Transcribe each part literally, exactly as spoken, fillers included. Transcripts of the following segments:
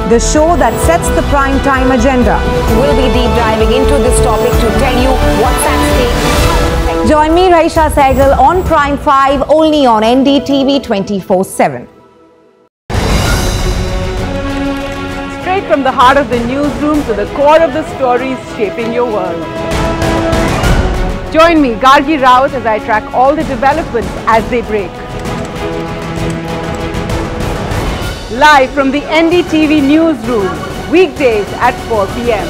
the show that sets the prime time agenda. We'll be deep diving into this topic to tell you what's at stake. Join me, Raisha Sehgal, on Prime five, only on N D T V twenty-four seven. Straight from the heart of the newsroom to the core of the stories shaping your world. Join me, Gargi Raut, as I track all the developments as they break. Live from the N D T V newsroom, weekdays at four p m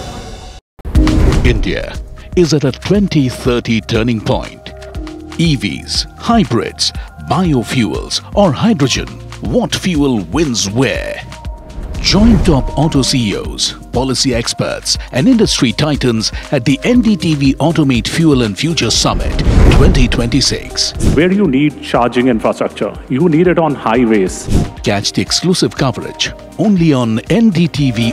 India is at a twenty thirty turning point. E Vs, hybrids, biofuels or hydrogen, what fuel wins where? Join top auto C E Os, policy experts and industry titans at the N D T V Automate Fuel and Future Summit twenty twenty-six. Where you need charging infrastructure, you need it on highways. Catch the exclusive coverage only on N D T V.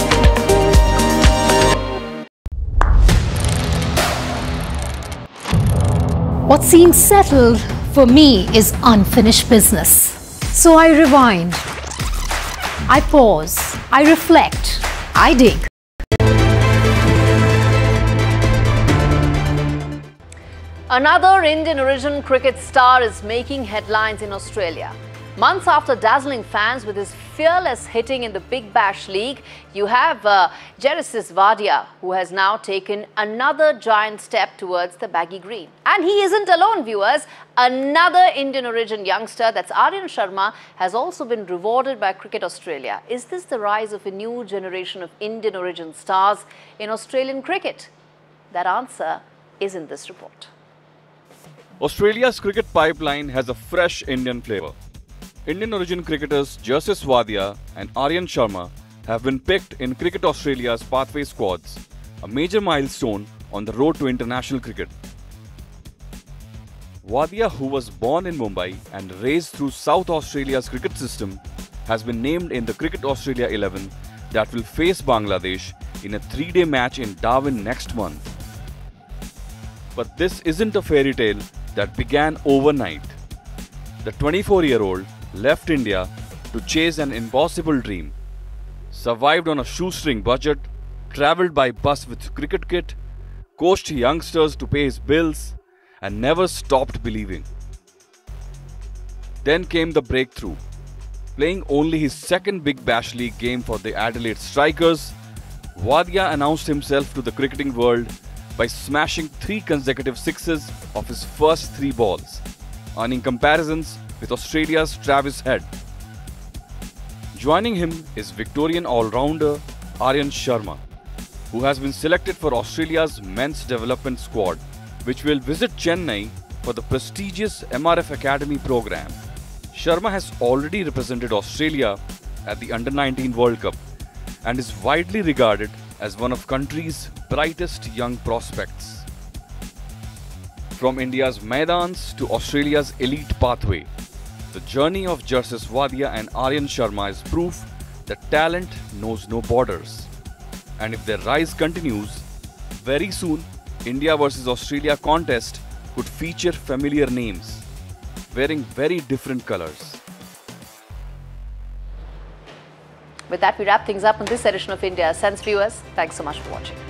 What seems settled for me is unfinished business. So I rewind. I pause, I reflect, I dig. Another Indian origin cricket star is making headlines in Australia. Months after dazzling fans with his fearless hitting in the Big Bash League, you have uh, Jarisis Vadia, who has now taken another giant step towards the baggy green. And he isn't alone, viewers. Another Indian origin youngster, that's Aryan Sharma, has also been rewarded by Cricket Australia. Is this the rise of a new generation of Indian origin stars in Australian cricket? That answer is in this report. Australia's cricket pipeline has a fresh Indian flavour. Indian origin cricketers Jarisis Vadia and Aryan Sharma have been picked in Cricket Australia's pathway squads, a major milestone on the road to international cricket. Vadia, who was born in Mumbai and raised through South Australia's cricket system, has been named in the Cricket Australia eleven that will face Bangladesh in a three-day match in Darwin next month. But this isn't a fairy tale that began overnight. The twenty-four-year-old left India to chase an impossible dream, survived on a shoestring budget, travelled by bus with cricket kit, coached youngsters to pay his bills, and never stopped believing. Then came the breakthrough. Playing only his second Big Bash League game for the Adelaide Strikers, Vadia announced himself to the cricketing world by smashing three consecutive sixes of his first three balls, earning comparisons with Australia's Travis Head. Joining him is Victorian all-rounder Aryan Sharma, who has been selected for Australia's men's development squad, which will visit Chennai for the prestigious M R F Academy program. Sharma has already represented Australia at the under nineteen World Cup and is widely regarded as one of country's brightest young prospects. From India's Maidans to Australia's elite pathway, the journey of Jarisis Vadia and Aryan Sharma is proof that talent knows no borders. And if their rise continues, very soon India versus Australia contest could feature familiar names, wearing very different colours. With that, we wrap things up on this edition of India Sense, viewers. Thanks so much for watching.